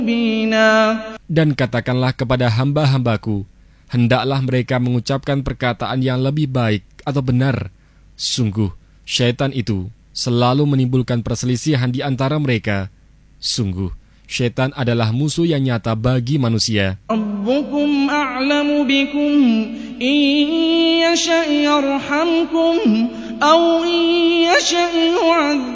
Dan katakanlah kepada hamba-hambaku, hendaklah mereka mengucapkan perkataan yang lebih baik atau benar. Sungguh, syaitan itu selalu menimbulkan perselisihan di antara mereka. Sungguh, syaitan adalah musuh yang nyata bagi manusia. Rabbukum a'lamu bikum, in yasha' yarhamkum, aw in yasha'